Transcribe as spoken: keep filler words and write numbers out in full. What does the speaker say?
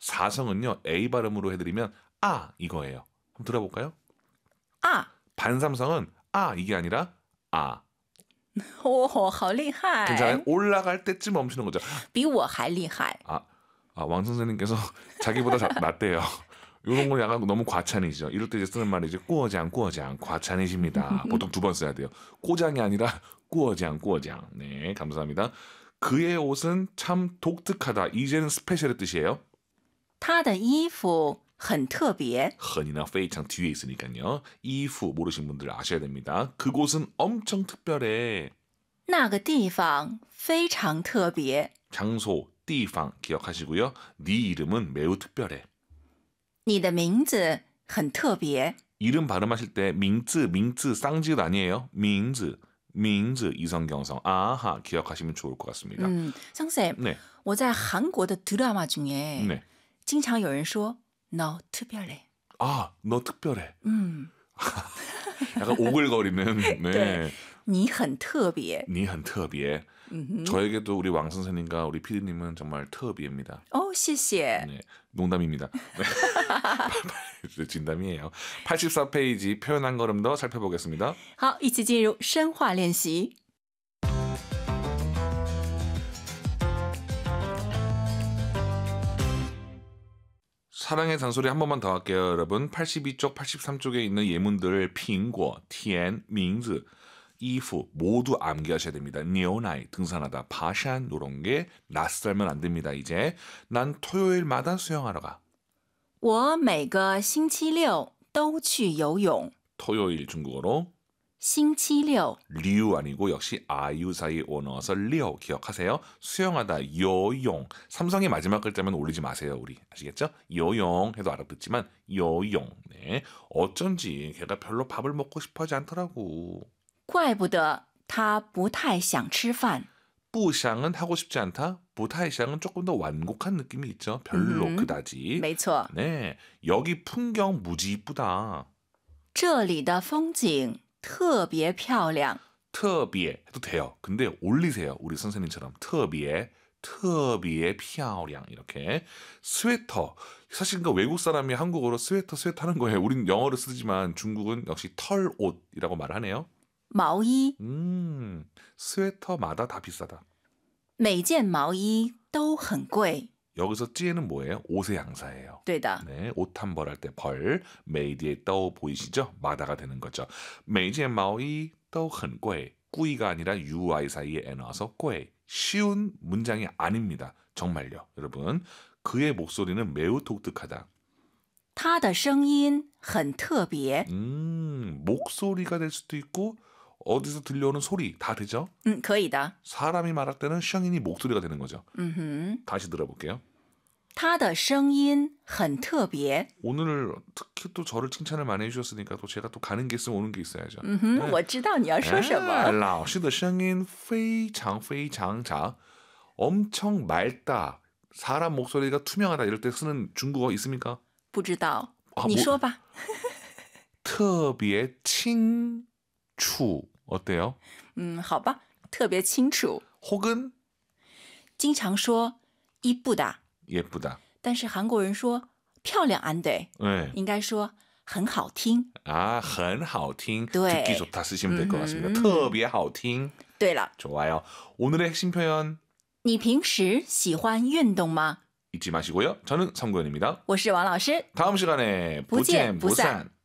사성은요. A 발음으로 해드리면 아 이거예요. 한번 들어볼까요? 아. 반삼성은 아 이게 아니라 아. 오, 好厉害. 괜찮아요? 올라갈 때쯤 멈추는 거죠. 比我还厉害. 아, 아, 왕 선생님께서 자기보다 자, 낫대요. 이런 건 약간 너무 과찬이죠. 이럴 때 이제 쓰는 말이죠. 꾸어장, 꾸어장, 과찬이십니다. 보통 두 번 써야 돼요. 꼬장이 아니라 꾸어장, 꾸어장. 네, 감사합니다. 그의 옷은 참 독특하다. 이제는 스페셜의 뜻이에요. 他的衣服很特别. 很이나 非常 뒤에 있으니까요. 이후 모르신 분들 아셔야 됩니다. 그곳은 엄청 특별해. 那个地方非常特别. 장소, 地方 기억하시고요. 네 이름은 매우 특별해. 你的名字很特别. 이름 발음하실 때 밍즈, 밍즈, 쌍지읒 아니에요. 밍즈, 밍즈, 이성경성. 아하, 기억하시면 좋을 것 같습니다. 음, 상쌤, 네. 我在韩国的드라마 중에 네. 经常有人说 너 특별해. 아, 너 특별해. 음. 약간 오글거리는. 네. 네. 你很特别. 你很特别. 음흠. 저에게도 우리 왕 선생님과 우리 피디님은 정말 특별입니다. 어, 谢谢. 네, 농담입니다. 네. 진담이에요. 팔십사 페이지 표현 한 걸음 더 살펴보겠습니다. 好，一起进入深化练习. 사랑의 잔소리 한 번만 더 할게요, 여러분. 팔십이 쪽, 팔십삼 쪽에 있는 예문들 핑고, 티엔, 밍즈, 이후 모두 암기하셔야 됩니다. 니오나이, 등산하다, 파샨 이런 게 낯설면 안 됩니다. 이제 난 토요일마다 수영하러 가. 我每个星期六都去游泳. 토요일 중국어로 星期六. 리우 아니고 역시 아유 사이 오 넣어서 리오 기억하세요. 수영하다 요용. 삼성의 마지막 글자만 올리지 마세요. 우리 아시겠죠? 요용 해도 알아듣지만 요용. 네. 어쩐지 걔가 별로 밥을 먹고 싶어하지 않더라고. 怪不得他不太想吃饭. 뿌샹은 하고 싶지 않다. 부타이샹은 조금 더 완곡한 느낌이 있죠. 별로 음, 그다지. 没错. 네, 여기 풍경 무지 이쁘다. 这里的风景特别漂亮. 特别 해도 돼요. 근데 올리세요. 우리 선생님처럼 特别, 特别漂亮 이렇게. 스웨터. 사실 그러니까 외국 사람이 한국어로 스웨터 스웨터 하는 거예요. 우린 영어로 쓰지만 중국은 역시 털옷이라고 말하네요. 毛衣. 음, 스웨터마다 다 비싸다. 每件毛衣都很贵. 여기서 찌에는 뭐예요? 옷의 양사예요. 对的. 네, 옷 한 벌 할 때 벌, 메이디에 떠 보이시죠? 마다가 되는 거죠. 每件毛衣都很贵. 꾸이가 아니라 유아이 사이에 에 넣어서 贵. 쉬운 문장이 아닙니다. 정말요, 여러분. 그의 목소리는 매우 독특하다. 他的声音很特别. 음, 목소리가 될 수도 있고 어디서 들려오는 소리 다 되죠? 음, 可以的. 사람이 말할 때는 샹인이 목소리가 되는 거죠. 음흠. 다시 들어볼게요. 他的声音很特别. 오늘 특히 또 저를 칭찬을 많이 해주셨으니까 또 제가 또 가는 게 있으면 오는 게 있어야죠. 음흠, 네. 我知道你要说什么. 老师的声音非常非常자, 엄청 맑다. 사람 목소리가 투명하다. 이럴 때 쓰는 중국어 있습니까? 不知道. 아, 你 뭐, 说吧. 特别清楚 어때요? 음, 好吧. 特别清楚. 혹은 经常说이쁘다. 예쁘다. 但是韩国人说漂亮안 돼. 네. 应该说很好听. 아, 很好听. 对. 듣기 좋다 쓰시면 될 것 같습니다. 음. 特别好听. 对了. 좋아요. 오늘의 핵심 표현 你平时喜欢运动吗? 잊지 마시고요. 저는 성구현입니다. 我是王老师. 다음 시간에 不见不散. 부젠 부산.